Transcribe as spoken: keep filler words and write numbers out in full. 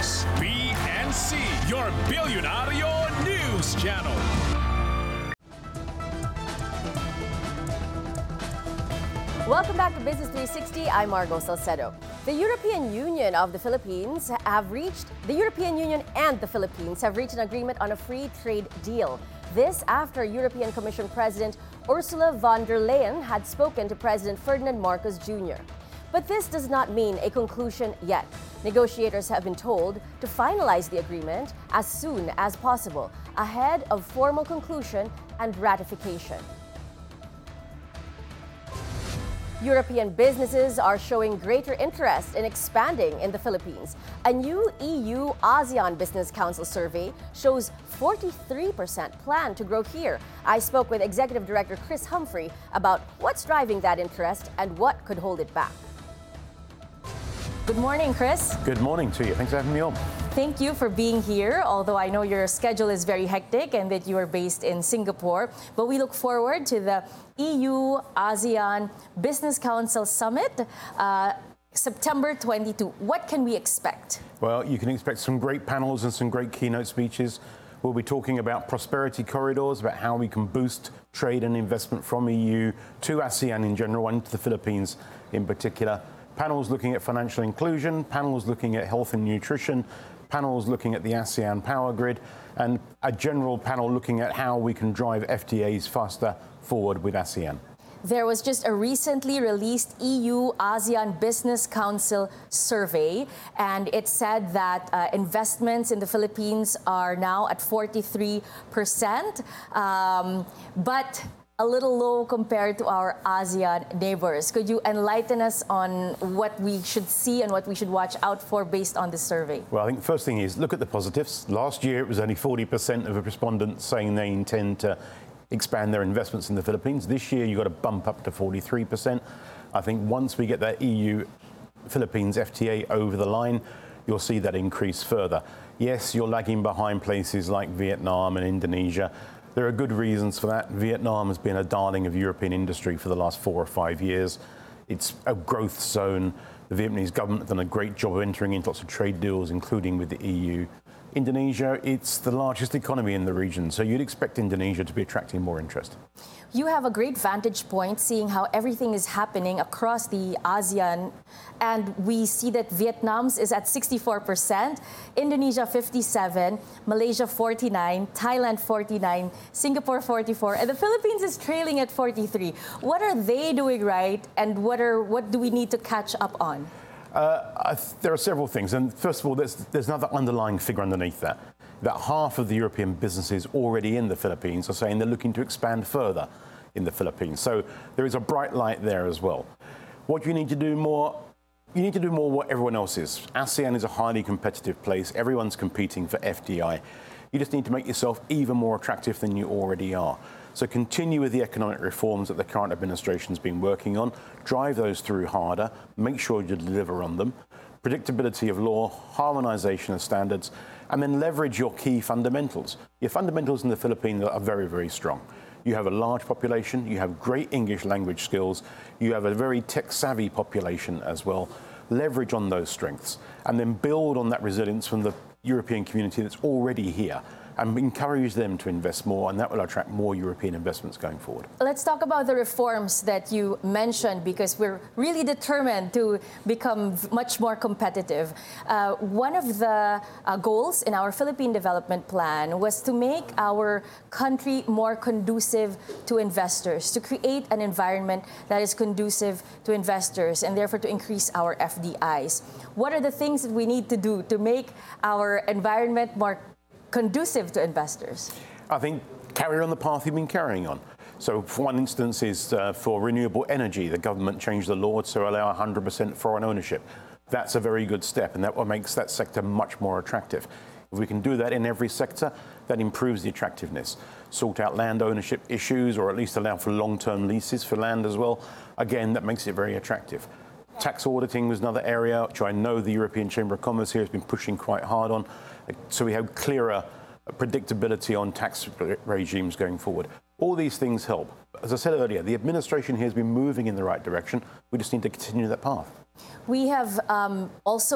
is B N C, your Bilyonaryo News Channel. Welcome back to Business three sixty. I'm Margo Salcedo. The European Union of the Philippines have reached, the European Union and the Philippines have reached an agreement on a free trade deal. This after European Commission President Ursula von der Leyen had spoken to President Ferdinand Marcos Junior But this does not mean a conclusion yet. Negotiators have been told to finalize the agreement as soon as possible, ahead of formal conclusion and ratification. European businesses are showing greater interest in expanding in the Philippines. A new E U-ASEAN Business Council survey shows forty-three percent plan to grow here. I spoke with Executive Director Chris Humphrey about what's driving that interest and what could hold it back. Good morning, Chris. Good morning to you. Thanks for having me on. Thank you for being here, although I know your schedule is very hectic and that you are based in Singapore. But we look forward to the E U-ASEAN Business Council Summit, uh, September twenty-second. What can we expect? Well, you can expect some great panels and some great keynote speeches. We'll be talking about prosperity corridors, about how we can boost trade and investment from E U to ASEAN in general and to the Philippines in particular. Panels looking at financial inclusion, panels looking at health and nutrition, panels looking at the ASEAN power grid, and a general panel looking at how we can drive F T As faster forward with ASEAN. There was just a recently released E U-ASEAN Business Council survey, and it said that uh, investments in the Philippines are now at forty-three percent, um, but a little low compared to our ASEAN neighbors. Could you enlighten us on what we should see and what we should watch out for based on this survey? Well, I think the first thing is look at the positives. Last year, it was only forty percent of the respondents saying they intend to expand their investments in the Philippines. This year, you've got to bump up to forty-three percent. I think once we get that E U-Philippines F T A over the line, you'll see that increase further. Yes, you're lagging behind places like Vietnam and Indonesia. There are good reasons for that. Vietnam has been a darling of European industry for the last four or five years. It's a growth zone. The Vietnamese government have done a great job of entering into lots of trade deals, including with the E U. Indonesia, it's the largest economy in the region, so you'd expect Indonesia to be attracting more interest. You have a great vantage point seeing how everything is happening across the ASEAN, and we see that Vietnam's is at sixty-four percent, Indonesia fifty-seven, Malaysia forty-nine, Thailand forty-nine, Singapore forty-four, and the Philippines is trailing at forty-three. What are they doing right, and what are what do we need to catch up on? Uh, I th there are several things, and first of all, there's, there's another underlying figure underneath that. That half of the European businesses already in the Philippines are saying they're looking to expand further in the Philippines. So there is a bright light there as well. What you need to do more, you need to do more what everyone else is. ASEAN is a highly competitive place. Everyone's competing for F D I. You just need to make yourself even more attractive than you already are. So continue with the economic reforms that the current administration's been working on. Drive those through harder. Make sure you deliver on them. Predictability of law, harmonization of standards, and then leverage your key fundamentals. Your fundamentals in the Philippines are very, very strong. You have a large population, you have great English language skills, you have a very tech-savvy population as well. Leverage on those strengths, and then build on that resilience from the European community that's already here, and encourage them to invest more, and that will attract more European investments going forward. Let's talk about the reforms that you mentioned, because we're really determined to become much more competitive. Uh, one of the uh, goals in our Philippine Development Plan was to make our country more conducive to investors, to create an environment that is conducive to investors, and therefore to increase our F D Is. What are the things that we need to do to make our environment more conducive to investors? I think carry on the path you've been carrying on. So for one instance is uh, for renewable energy, the government changed the law to allow one hundred percent foreign ownership. That's a very good step, and that makes that sector much more attractive. If we can do that in every sector, that improves the attractiveness. Sort out land ownership issues, or at least allow for long-term leases for land as well. Again, that makes it very attractive. Tax auditing was another area which I know the European Chamber of Commerce here has been pushing quite hard on. So we have clearer predictability on tax regimes going forward. All these things help. As I said earlier, the administration here has been moving in the right direction. We just need to continue that path. We have um, also